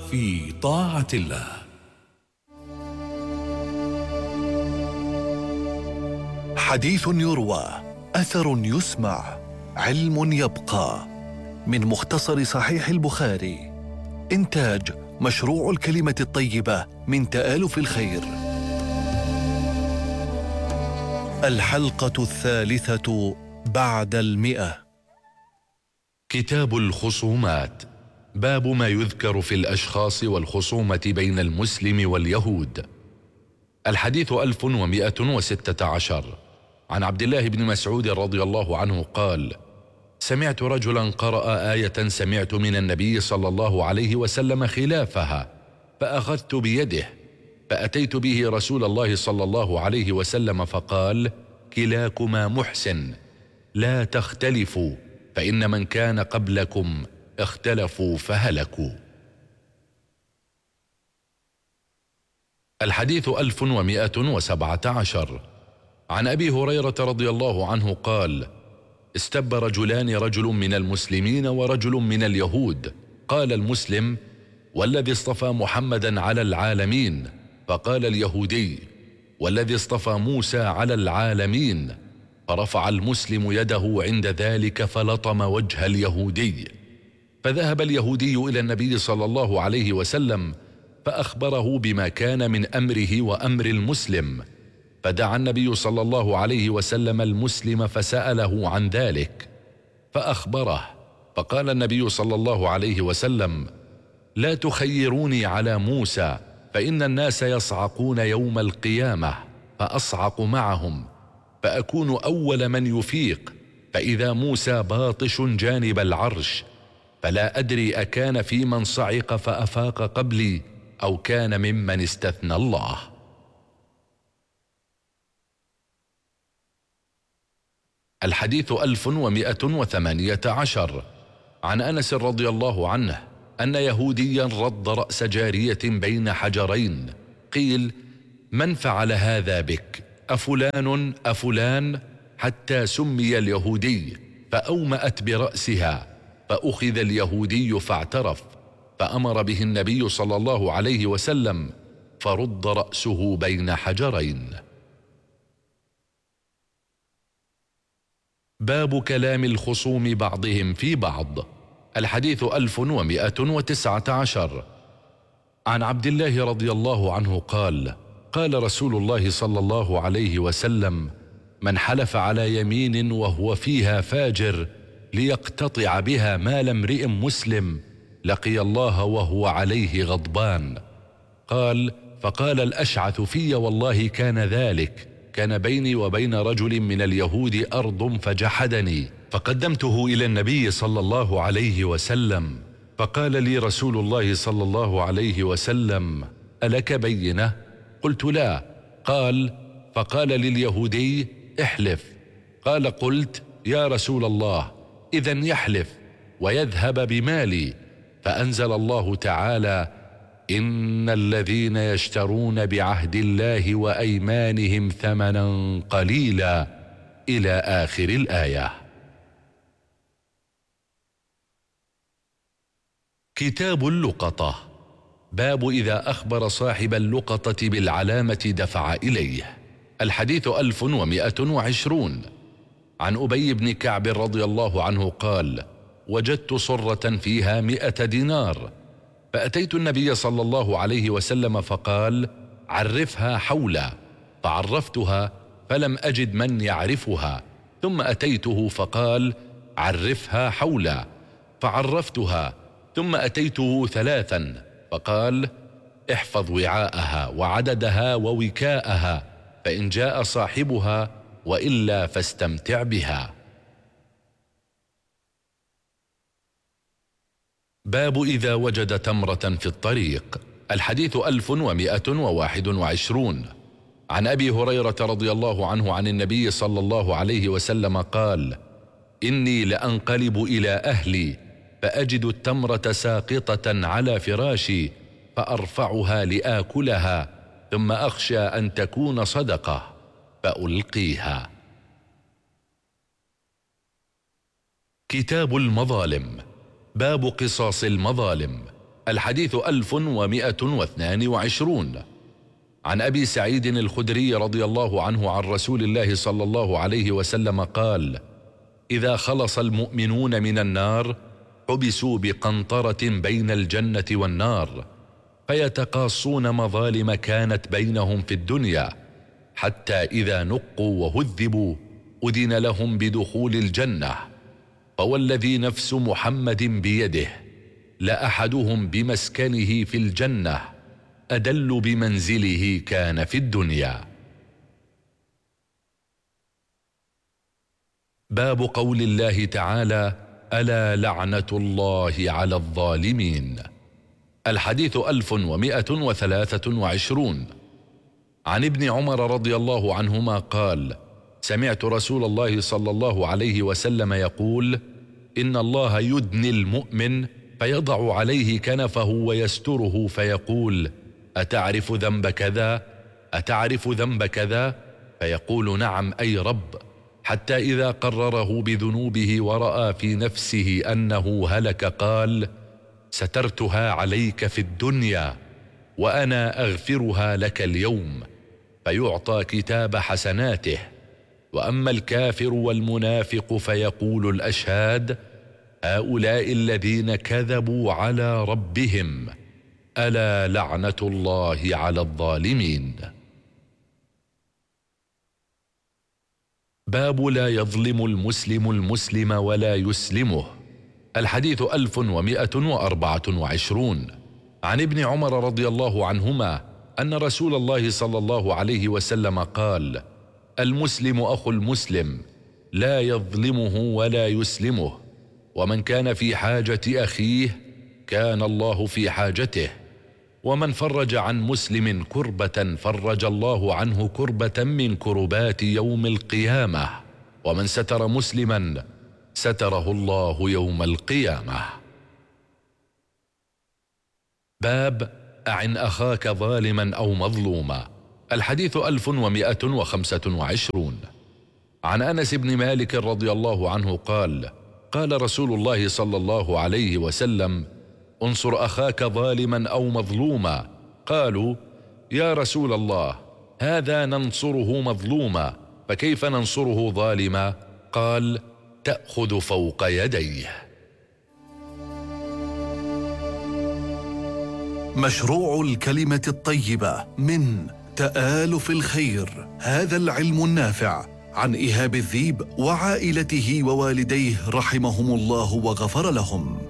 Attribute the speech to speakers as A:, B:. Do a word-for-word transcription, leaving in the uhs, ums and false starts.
A: في طاعة الله.
B: حديث يروى، أثر يسمع، علم يبقى. من مختصر صحيح البخاري. إنتاج مشروع الكلمة الطيبة من تآلف الخير. الحلقة الثالثة بعد المئة.
C: كتاب الخصومات. باب ما يذكر في الأشخاص والخصومة بين المسلم واليهود. الحديث ألف ومئة وستة عشر. عن عبد الله بن مسعود رضي الله عنه قال: سمعت رجلا قرأ آية سمعت من النبي صلى الله عليه وسلم خلافها، فأخذت بيده فأتيت به رسول الله صلى الله عليه وسلم فقال: كلاكما محسن، لا تختلفوا، فإن من كان قبلكم اختلفوا فهلكوا. الحديث ألف ومئة وسبعة عشر. عن أبي هريرة رضي الله عنه قال: استب رجلان، رجل من المسلمين ورجل من اليهود. قال المسلم: والذي اصطفى محمدا على العالمين. فقال اليهودي: والذي اصطفى موسى على العالمين. فرفع المسلم يده عند ذلك فلطم وجه اليهودي. فذهب اليهودي إلى النبي صلى الله عليه وسلم فأخبره بما كان من أمره وأمر المسلم. فدعا النبي صلى الله عليه وسلم المسلم فسأله عن ذلك فأخبره. فقال النبي صلى الله عليه وسلم: لا تخيروني على موسى، فإن الناس يصعقون يوم القيامة فأصعق معهم، فأكون أول من يفيق، فإذا موسى باطش جانب العرش، فلا أدري أكان في من صعق فأفاق قبلي أو كان ممن استثنى الله. الحديث ألف ومئة وثمانية عشر. عن أنس رضي الله عنه أن يهوديا رد رأس جارية بين حجرين. قيل: من فعل هذا بك؟ أفلان أفلان؟ حتى سمي اليهودي، فأومأت برأسها، فأخذ اليهودي فاعترف، فأمر به النبي صلى الله عليه وسلم فرد رأسه بين حجرين. باب كلام الخصوم بعضهم في بعض. الحديث ألف ومئة وتسعة عشر. عن عبد الله رضي الله عنه قال: قال رسول الله صلى الله عليه وسلم: من حلف على يمين وهو فيها فاجر ليقتطع بها مال امرئ مسلم لقي الله وهو عليه غضبان. قال: فقال الأشعث: في والله كان ذلك، كان بيني وبين رجل من اليهود أرض فجحدني، فقدمته إلى النبي صلى الله عليه وسلم، فقال لي رسول الله صلى الله عليه وسلم: ألك بينة؟ قلت: لا. قال: فقال لليهودي: احلف. قال: قلت: يا رسول الله، إذن يحلف ويذهب بمالي. فأنزل الله تعالى: إن الذين يشترون بعهد الله وأيمانهم ثمنا قليلا، إلى آخر الآية. كتاب اللقطة. باب إذا أخبر صاحب اللقطة بالعلامة دفع إليه. الحديث ألف ومئة وعشرون. عن أبي بن كعب رضي الله عنه قال: وجدت صرة فيها مئة دينار، فأتيت النبي صلى الله عليه وسلم فقال: عرفها حولا. فعرفتها فلم أجد من يعرفها، ثم أتيته فقال: عرفها حولا. فعرفتها ثم أتيته ثلاثا فقال: احفظ وعاءها وعددها ووكاءها، فإن جاء صاحبها، وإلا فاستمتع بها. باب إذا وجد تمرة في الطريق. الحديث ألف ومئة وواحد وعشرون. عن أبي هريرة رضي الله عنه عن النبي صلى الله عليه وسلم قال: إني لأنقلب إلى أهلي فأجد التمرة ساقطة على فراشي، فأرفعها لآكلها، ثم أخشى أن تكون صدقة فألقيها. كتاب المظالم. باب قصاص المظالم. الحديث ألف ومائة واثنان وعشرون. عن أبي سعيد الخدري رضي الله عنه عن رسول الله صلى الله عليه وسلم قال: إذا خلص المؤمنون من النار حبسوا بقنطرة بين الجنة والنار، فيتقاصون مظالم كانت بينهم في الدنيا، حتى إذا نقوا وهذبوا أذن لهم بدخول الجنة. فوالذي نفس محمد بيده لأحدهم بمسكنه في الجنة أدل بمنزله كان في الدنيا. باب قول الله تعالى: ألا لعنة الله على الظالمين. الحديث ألف ومائة وثلاثة وعشرون. عن ابن عمر رضي الله عنهما قال: سمعت رسول الله صلى الله عليه وسلم يقول: إن الله يدني المؤمن فيضع عليه كنفه ويستره فيقول: أتعرف ذنب كذا؟ أتعرف ذنب كذا؟ فيقول: نعم أي رب، حتى إذا قرره بذنوبه ورأى في نفسه أنه هلك قال: سترتها عليك في الدنيا وأنا أغفرها لك اليوم، فيعطى كتاب حسناته. وأما الكافر والمنافق فيقول الأشهاد: هؤلاء الذين كذبوا على ربهم، ألا لعنة الله على الظالمين. باب لا يظلم المسلم المسلم ولا يسلمه. الحديث ألف ومائة وأربعة وعشرون. عن ابن عمر رضي الله عنهما أن رسول الله صلى الله عليه وسلم قال: المسلم أخو المسلم لا يظلمه ولا يسلمه، ومن كان في حاجة أخيه كان الله في حاجته، ومن فرج عن مسلم كربة فرج الله عنه كربة من كربات يوم القيامة، ومن ستر مسلما ستره الله يوم القيامة. باب أعن أخاك ظالما أو مظلوما. الحديث ألف ومائة وخمسة وعشرون. عن أنس بن مالك رضي الله عنه قال: قال رسول الله صلى الله عليه وسلم: انصر أخاك ظالما أو مظلوما. قالوا: يا رسول الله، هذا ننصره مظلوما، فكيف ننصره ظالما؟ قال: تأخذ فوق يديه.
B: مشروع الكلمة الطيبة من تآلف الخير، هذا العلم النافع، عن إيهاب الذيب وعائلته ووالديه رحمهم الله وغفر لهم.